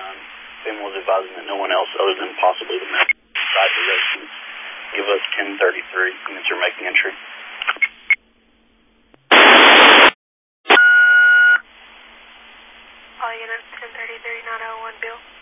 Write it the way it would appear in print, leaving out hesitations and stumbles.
FEMA was advising that no one else other than possibly the medical side of the residence. Give us 1033 units are making entry. All units 1033, 901 Bill.